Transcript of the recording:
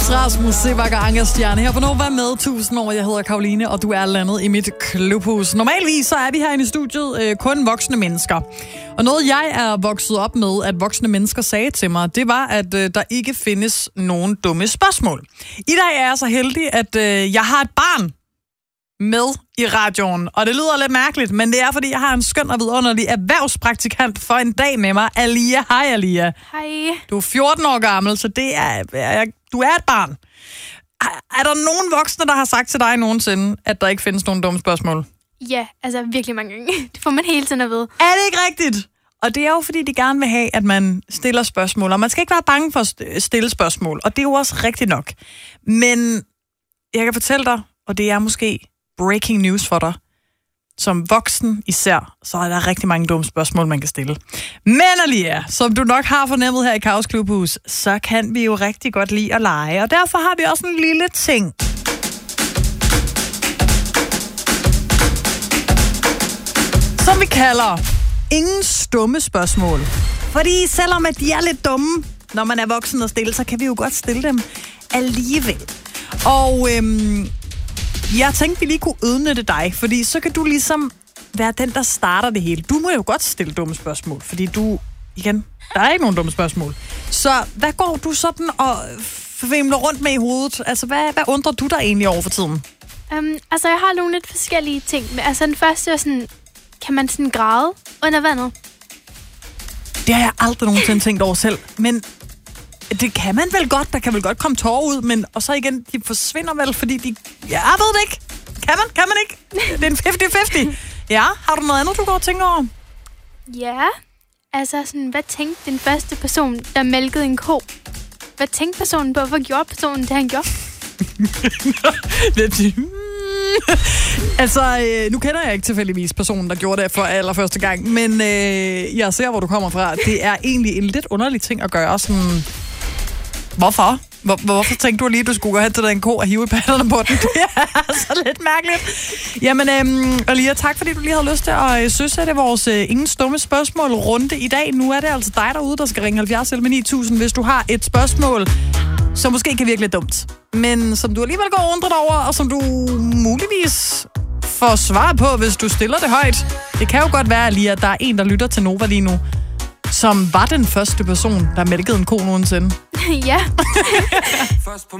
Lars Rasmus, Sebak og Ankerstjerne her på Nova med 1000 år. Jeg hedder Karoline, og du er landet i mit klubhus. Normalvis så er vi herinde i studiet kun voksne mennesker. Og noget jeg er vokset op med, at voksne mennesker sagde til mig, det var, at der ikke findes nogen dumme spørgsmål. I dag er jeg så heldig, at jeg har et barn med i radioen. Og det lyder lidt mærkeligt, men det er, fordi jeg har en skøn og vidunderlig erhvervspraktikant for en dag med mig. Alia. Hej, Alia. Hej. Du er 14 år gammel, så du er et barn. Er der nogen voksne, der har sagt til dig nogensinde, at der ikke findes nogen dumme spørgsmål? Ja, altså virkelig mange gange. Det får man hele tiden at vide. Er det ikke rigtigt? Og det er jo, fordi de gerne vil have, at man stiller spørgsmål. Og man skal ikke være bange for at stille spørgsmål. Og det er jo også rigtigt nok. Men jeg kan fortælle dig, og det er måske breaking news for dig, som voksen især, så er der rigtig mange dumme spørgsmål, man kan stille. Men Alia, som du nok har fornemmet her i Kaos Klubhus, så kan vi jo rigtig godt lide at lege, og derfor har vi også en lille ting. Som vi kalder ingen stumme spørgsmål. Fordi selvom at de er lidt dumme, når man er voksen og stille, så kan vi jo godt stille dem alligevel. Og jeg tænkte, vi lige kunne udnytte dig, fordi så kan du ligesom være den, der starter det hele. Du må jo godt stille dumme spørgsmål, fordi der er ikke nogen dumme spørgsmål. Så hvad går du sådan og femler rundt med i hovedet? Altså, hvad undrer du dig egentlig over for tiden? Altså, jeg har nogle lidt forskellige ting. Altså, den første er sådan, kan man sådan græde under vandet? Det har jeg aldrig nogensinde tænkt over selv, men det kan man vel godt. Der kan vel godt komme tårer ud, men og så igen, de forsvinder vel, fordi de... Jeg ved det ikke. Kan man ikke? Det er en 50-50. Ja, har du noget andet, du går og tænker over? Ja, altså sådan, hvad tænkte den første person, der mælkede en ko? Hvad tænkte personen på? Hvad gjorde personen, det han gjorde? Altså, nu kender jeg ikke tilfældigvis personen, der gjorde det for allerførste gang, men jeg ser, hvor du kommer fra. Det er egentlig en lidt underlig ting at gøre sådan... Hvorfor? Hvorfor tænkte du lige, at du skulle gå hen til den ko og hive i patterne på den? Det er så lidt mærkeligt. Jamen, Alia, tak fordi du lige havde lyst til at søsætte vores ingen stumme spørgsmål runde i dag. Nu er det altså dig derude, der skal ringe 70 11 9000, hvis du har et spørgsmål, som måske kan virke lidt dumt, men som du alligevel går undret over, og som du muligvis får svar på, hvis du stiller det højt. Det kan jo godt være, Alia, at der er en, der lytter til Nova lige nu, som var den første person, der mælkede en ko nogensinde. Ja.